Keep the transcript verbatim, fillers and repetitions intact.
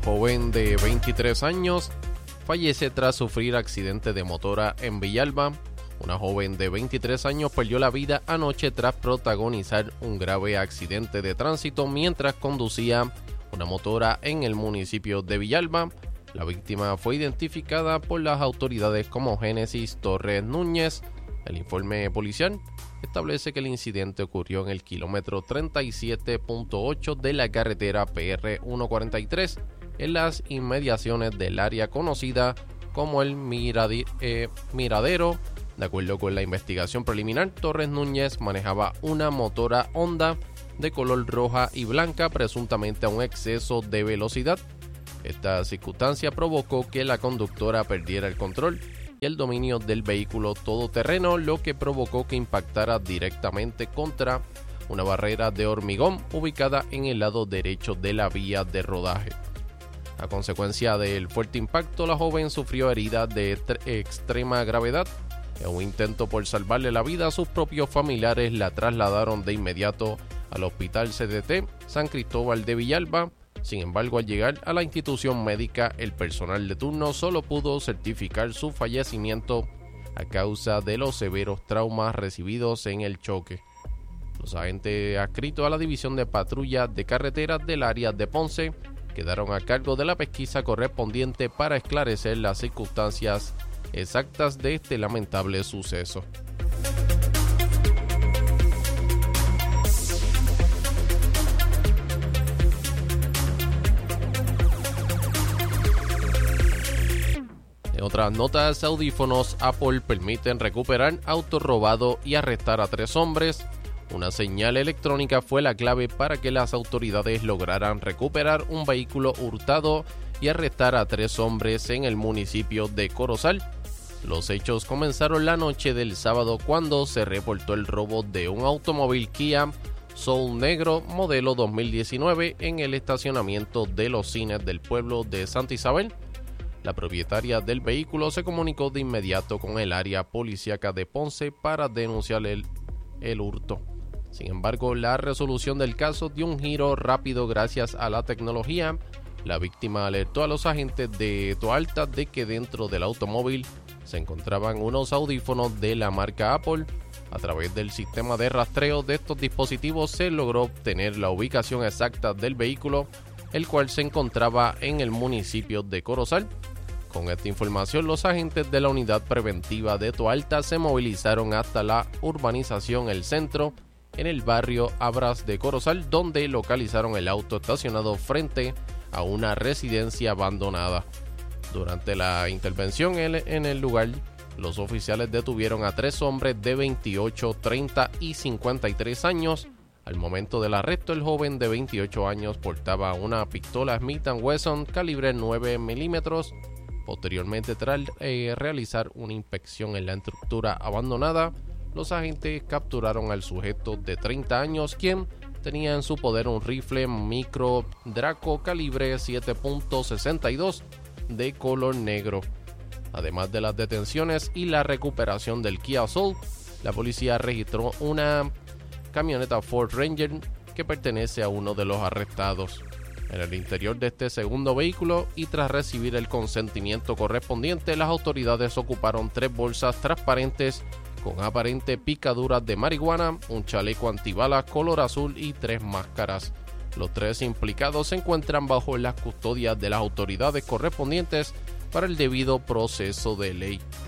Joven de veintitrés años fallece tras sufrir accidente de motora en Villalba. Una joven de veintitrés años perdió la vida anoche tras protagonizar un grave accidente de tránsito mientras conducía una motora en el municipio de Villalba. La víctima fue identificada por las autoridades como Génesis Torres Núñez. El informe policial establece que el incidente ocurrió en el kilómetro treinta y siete punto ocho de la carretera P R ciento cuarenta y tres en las inmediaciones del área conocida como el Miradi- eh, Miradero. De acuerdo con la investigación preliminar, Torres Núñez manejaba una motora Honda de color roja y blanca, presuntamente a un exceso de velocidad. Esta circunstancia provocó que la conductora perdiera el control y el dominio del vehículo todoterreno, lo que provocó que impactara directamente contra una barrera de hormigón ubicada en el lado derecho de la vía de rodaje. A consecuencia del fuerte impacto, la joven sufrió heridas de extrema gravedad. En un intento por salvarle la vida, sus propios familiares la trasladaron de inmediato al Hospital C D T San Cristóbal de Villalba. Sin embargo, al llegar a la institución médica, el personal de turno solo pudo certificar su fallecimiento a causa de los severos traumas recibidos en el choque. Los agentes adscritos a la División de Patrulla de Carreteras del área de Ponce quedaron a cargo de la pesquisa correspondiente para esclarecer las circunstancias exactas de este lamentable suceso. En otras notas, audífonos Apple permiten recuperar auto robado y arrestar a tres hombres. Una señal electrónica fue la clave para que las autoridades lograran recuperar un vehículo hurtado y arrestar a tres hombres en el municipio de Corozal. Los hechos comenzaron la noche del sábado cuando se reportó el robo de un automóvil Kia Soul negro modelo dos mil diecinueve en el estacionamiento de los cines del pueblo de Santa Isabel. La propietaria del vehículo se comunicó de inmediato con el área policíaca de Ponce para denunciar el, el hurto. Sin embargo, la resolución del caso dio un giro rápido gracias a la tecnología. La víctima alertó a los agentes de Toalta de que dentro del automóvil se encontraban unos audífonos de la marca Apple. A través del sistema de rastreo de estos dispositivos se logró obtener la ubicación exacta del vehículo, el cual se encontraba en el municipio de Corozal. Con esta información, los agentes de la Unidad Preventiva de Toalta se movilizaron hasta la urbanización El Centro, en el barrio Abras de Corozal, donde localizaron el auto estacionado frente a una residencia abandonada. Durante la intervención en el lugar, los oficiales detuvieron a tres hombres de veintiocho, treinta y cincuenta y tres años. Al momento del arresto, el joven de veintiocho años portaba una pistola Smith and Wesson calibre nueve milímetros. Posteriormente, tras eh, realizar una inspección en la estructura abandonada, los agentes capturaron al sujeto de treinta años, quien tenía en su poder un rifle micro Draco calibre siete punto sesenta y dos de color negro. Además de las detenciones y la recuperación del Kia Soul, la policía registró una camioneta Ford Ranger que pertenece a uno de los arrestados. En el interior de este segundo vehículo y tras recibir el consentimiento correspondiente, las autoridades ocuparon tres bolsas transparentes con aparente picaduras de marihuana, un chaleco antibalas color azul y tres máscaras. Los tres implicados se encuentran bajo las custodias de las autoridades correspondientes para el debido proceso de ley.